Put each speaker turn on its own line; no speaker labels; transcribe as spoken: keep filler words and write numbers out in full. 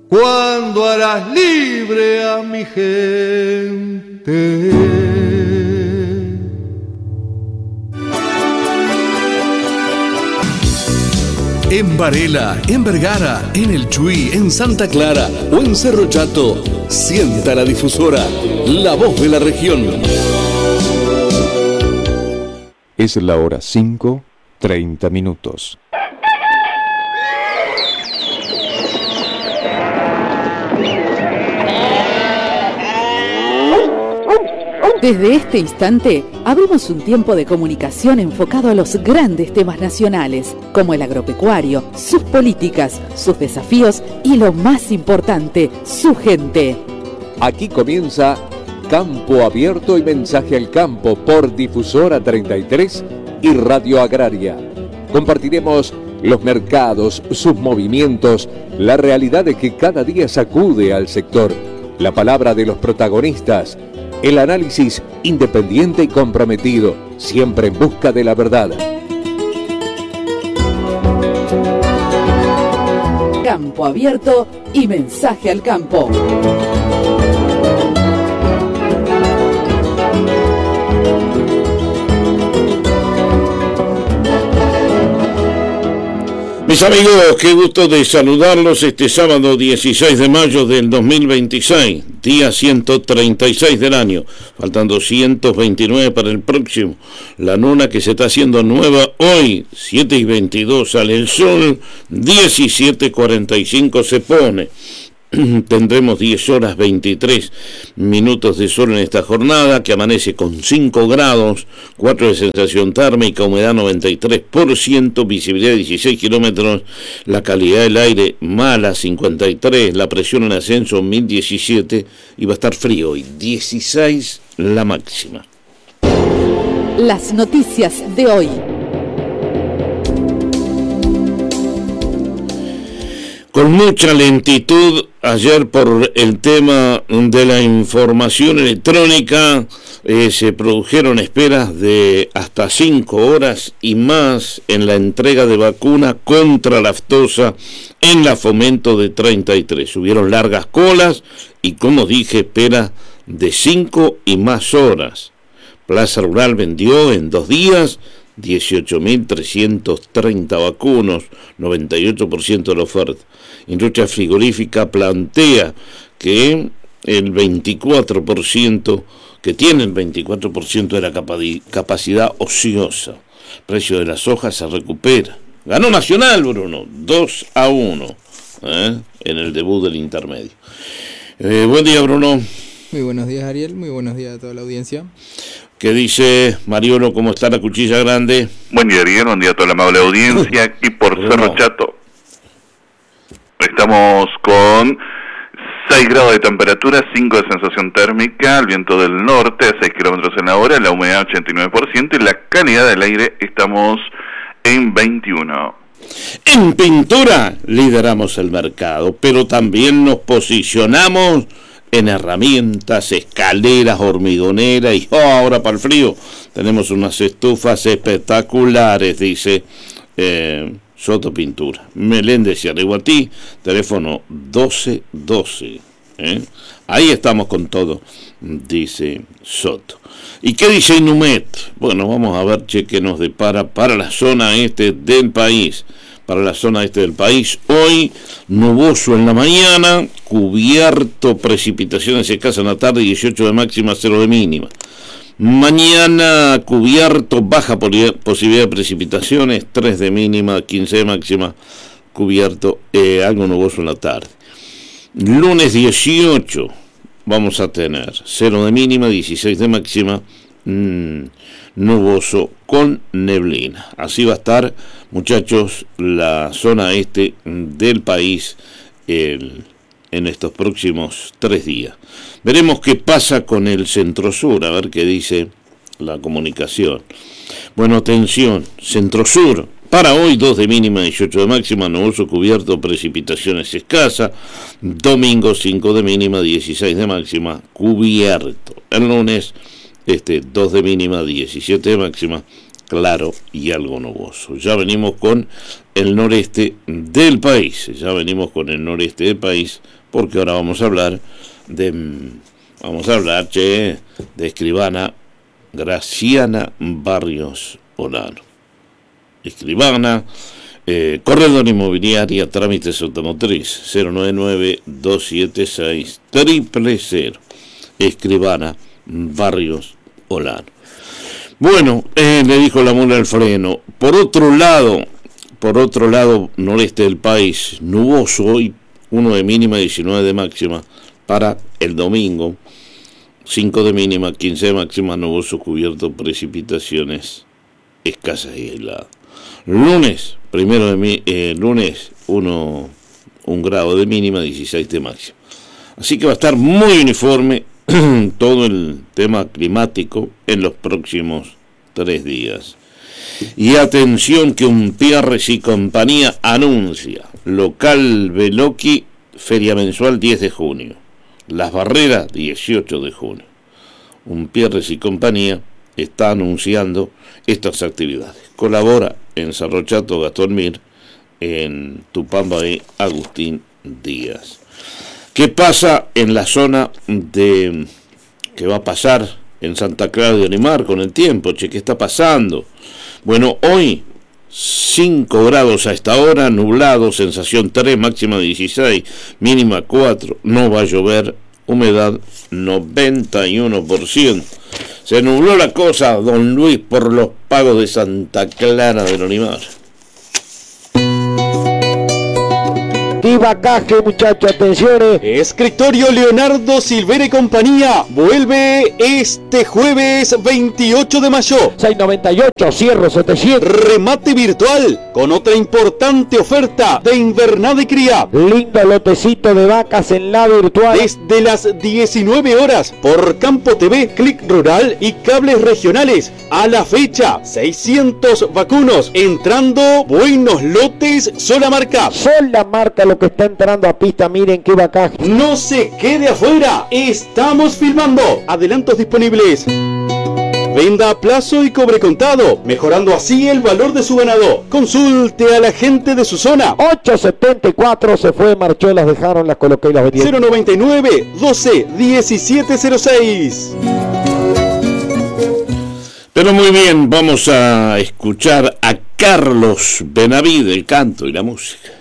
¿Cuándo harás libre a mi gente?
En Varela, en Vergara, en El Chuy, en Santa Clara o en Cerro Chato, sienta la difusora, la voz de la región.
Es la hora cinco, treinta minutos.
Desde este instante, abrimos un tiempo de comunicación enfocado a los grandes temas nacionales, como el agropecuario, sus políticas, sus desafíos y lo más importante, su gente.
Aquí comienza Campo Abierto y Mensaje al Campo por Difusora treinta y tres y Radio Agraria. Compartiremos los mercados, sus movimientos, la realidad de que cada día sacude al sector, la palabra de los protagonistas, el análisis independiente y comprometido, siempre en busca de la verdad.
Campo Abierto y Mensaje al Campo.
Mis amigos, qué gusto de saludarlos este sábado dieciséis de mayo del dos mil veintiséis, día ciento treinta y seis del año, faltan doscientos veintinueve para el próximo. La luna que se está haciendo nueva hoy, siete y veintidós sale el sol, diecisiete cuarenta y cinco se pone. Tendremos diez horas veintitrés minutos de sol en esta jornada, que amanece con cinco grados, cuatro de sensación térmica, humedad noventa y tres por ciento, visibilidad dieciséis kilómetros, la calidad del aire mala cincuenta y tres, la presión en ascenso mil diecisiete y va a estar frío hoy, dieciséis la máxima.
Las noticias de hoy.
Con mucha lentitud ayer por el tema de la información electrónica, eh, se produjeron esperas de hasta cinco horas y más en la entrega de vacuna contra la aftosa en la Fomento de treinta y tres. Hubieron largas colas y, como dije, esperas de cinco y más horas. Plaza Rural vendió en dos días dieciocho mil trescientos treinta vacunos, noventa y ocho por ciento de la oferta. Industria frigorífica plantea que el veinticuatro por ciento, que tiene el veinticuatro por ciento de la capacidad ociosa. Precio de las hojas se recupera. Ganó Nacional, Bruno, dos a uno, ¿eh? en el debut del intermedio. Eh, buen día, Bruno.
Muy buenos días, Ariel. Muy buenos días a toda la audiencia.
¿Qué dice Mariolo? ¿Cómo está la cuchilla grande?
Buen día, Ariel. Buen día a toda la amable audiencia. Aquí por Cerro Chato estamos con seis grados de temperatura, cinco de sensación térmica, el viento del norte a seis kilómetros en la hora, la humedad ochenta y nueve por ciento y la calidad del aire estamos en veintiuno.
En pintura lideramos el mercado, pero también nos posicionamos en herramientas, escaleras, hormigoneras y oh, ahora para el frío tenemos unas estufas espectaculares, dice eh, Soto Pintura. Meléndez y Areguatí, teléfono doce doce. ¿eh? Ahí estamos con todo, dice Soto. ¿Y qué dice Inumet? Bueno, vamos a ver che, qué nos depara para la zona este del país. Para la zona este del país, hoy nuboso en la mañana, cubierto, precipitaciones escasas en la tarde, dieciocho de máxima, cero de mínima. Mañana cubierto, baja posibilidad de precipitaciones, tres de mínima, quince de máxima, cubierto, eh, algo nuboso en la tarde. Lunes dieciocho vamos a tener cero de mínima, dieciséis de máxima, mmm, nuboso con neblina. Así va a estar, muchachos, la zona este del país el, en estos próximos tres días. Veremos qué pasa con el centro-sur, a ver qué dice la comunicación. Bueno, atención, centro-sur, para hoy dos de mínima, dieciocho de máxima, nuboso cubierto, precipitaciones escasas. Domingo cinco de mínima, dieciséis de máxima, cubierto. El lunes Este, dos de mínima, diecisiete de máxima claro y algo nuboso. Ya venimos con el noreste del país, ya venimos con el noreste del país, porque ahora vamos a hablar de, vamos a hablar, che, de escribana Graciana Barrios Olano. Escribana, eh, corredor inmobiliaria, trámites automotriz, cero nueve nueve, dos siete seis, cero cero cero. Escribana Barrios Olano. Bueno, eh, le dijo la mula al freno. Por otro lado, por otro lado, noreste del país, nuboso hoy, uno de mínima, diecinueve de máxima, para el domingo, cinco de mínima, quince de máxima, nuboso, cubierto, precipitaciones escasas y aisladas. Lunes, primero de mi, eh, lunes, uno, un grado de mínima, dieciséis de máxima. Así que va a estar muy uniforme todo el tema climático en los próximos tres días. Y atención que un Pierres y compañía anuncia local Veloqui, feria mensual diez de junio, Las Barreras dieciocho de junio. Un Pierres y compañía está anunciando estas actividades. Colabora en Cerro Chato Gastón Mir, en Tupambaé Agustín Díaz. ¿Qué pasa en la zona de... qué va a pasar en Santa Clara de Orimar con el tiempo? Che, ¿qué está pasando? Bueno, hoy cinco grados a esta hora, nublado, sensación tres, máxima dieciséis, mínima cuatro, no va a llover, humedad noventa y uno por ciento. Se nubló la cosa, don Luis, por los pagos de Santa Clara de Orimar.
Vacaje, muchachos, atenciones.
Escritorio Leonardo Silvera y compañía vuelve este jueves veintiocho de mayo.
seiscientos noventa y ocho, cierro setecientos.
Remate virtual con otra importante oferta de invernada y cría.
Lindo lotecito de vacas en la virtual.
Desde las diecinueve horas por Campo T V, Click Rural y cables regionales. A la fecha, seiscientos vacunos. Entrando buenos lotes, sola marca.
Sola marca lo que está entrando a pista, miren qué vacaje.
No se quede afuera, estamos filmando. Adelantos disponibles. Venda a plazo y cobre contado, mejorando así el valor de su ganado. Consulte a la gente de su zona.
ocho setenta y cuatro se fue, marchó, las dejaron, las coloqué y las vendí.
cero noventa y nueve, doce, diecisiete cero seis.
Pero muy bien, vamos a escuchar a Carlos Benavide, el canto y la música.